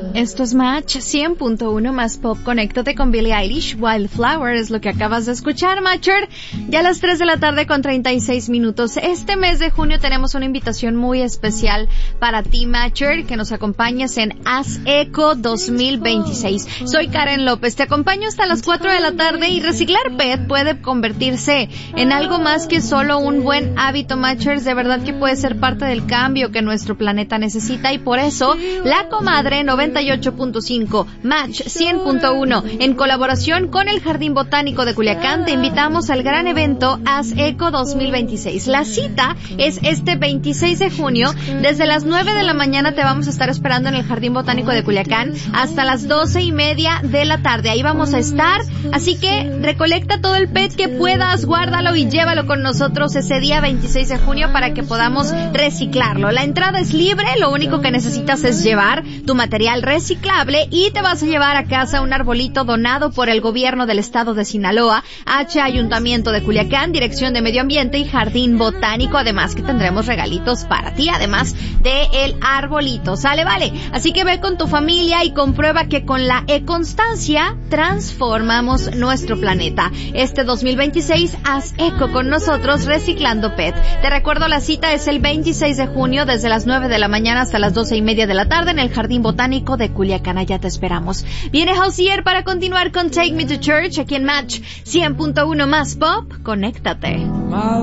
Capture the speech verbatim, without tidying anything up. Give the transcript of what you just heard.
Esto es Match cien punto uno más pop. Conéctate con Billie Eilish. Wildflower es lo que acabas de escuchar, Matcher. Ya a las tres de la tarde con treinta y seis minutos. Este mes de junio tenemos una invitación muy especial para ti, Matcher, que nos acompañes en Haz Eco dos mil veintiséis. Soy Karen López. Te acompaño hasta las cuatro de la tarde y reciclar P E T puede convertirse en algo más que solo un buen hábito, Matchers. De verdad que puede ser parte del cambio que nuestro planeta necesita y por eso La Comadre noventa y ocho punto cinco, Match cien punto uno, en colaboración con el Jardín Botánico de Culiacán, te invitamos al gran evento Haz Eco dos mil veintiséis. La cita es este veintiséis de junio, desde las nueve de la mañana te vamos a estar esperando en el Jardín Botánico de Culiacán hasta las doce y media de la tarde. Ahí vamos a estar, así que recolecta todo el P E T que puedas, guárdalo y llévalo con nosotros ese día veintiséis de junio para que podamos reciclarlo. La entrada es libre, lo único que necesitas es llevar tu material reciclable y te vas a llevar a casa un arbolito donado por el gobierno del estado de Sinaloa, H Ayuntamiento de Culiacán, Dirección de Medio Ambiente y Jardín Botánico, además que tendremos regalitos para ti, además de el arbolito, ¿sale? Vale, así que ve con tu familia y comprueba que con la e-constancia transformamos nuestro planeta. Este dos mil veintiséis, haz eco con nosotros reciclando P E T. Te recuerdo, la cita es el veintiséis de junio desde las nueve de la mañana hasta las doce y media de la tarde en el Jardín Botánico de Culiacán. Allá te esperamos. Viene Halsier para continuar con Take Me to Church aquí en Match cien punto uno más pop. Conéctate.